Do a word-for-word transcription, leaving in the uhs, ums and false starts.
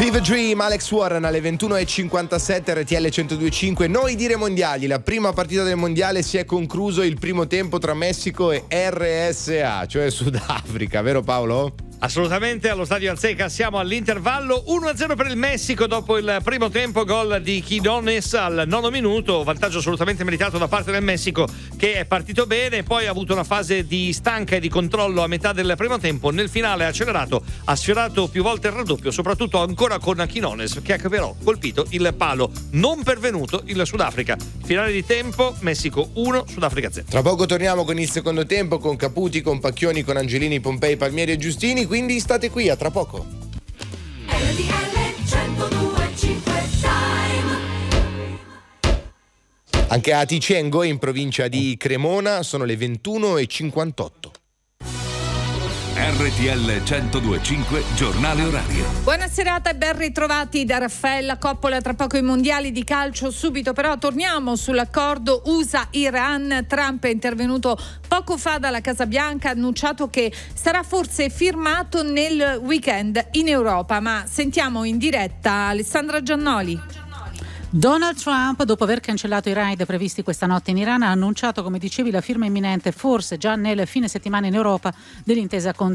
Vive Dream, Alex Warren alle ventuno e cinquantasette, R T L centodue e cinque. Noi dire mondiali, la prima partita del mondiale si è concluso il primo tempo tra Messico e R S A, cioè Sudafrica, vero Paolo? Assolutamente, allo stadio Azteca siamo all'intervallo, uno a zero per il Messico dopo il primo tempo, gol di Quiñones al nono minuto, vantaggio assolutamente meritato da parte del Messico che è partito bene, poi ha avuto una fase di stanca e di controllo a metà del primo tempo, nel finale ha accelerato, ha sfiorato più volte il raddoppio, soprattutto ancora con Quiñones che ha però colpito il palo non pervenuto il Sudafrica. Finale di tempo, Messico uno, Sudafrica zero. Tra poco torniamo con il secondo tempo, con Caputi, con Pacchioni, con Angelini, Pompei, Palmieri e Giustini, quindi state qui, a tra poco. Anche a Ticengo, in provincia di Cremona, sono le ventuno e cinquantotto. R T L centodue e cinque, giornale orario. Buona serata e ben ritrovati da Raffaella Coppola. Tra poco i mondiali di calcio, subito però torniamo sull'accordo U S A-Iran. Trump è intervenuto poco fa dalla Casa Bianca, ha annunciato che sarà forse firmato nel weekend in Europa, ma sentiamo in diretta Alessandra Giannoli. Donald Trump, dopo aver cancellato i raid previsti questa notte in Iran, ha annunciato, come dicevi, la firma imminente, forse già nel fine settimana in Europa, dell'intesa con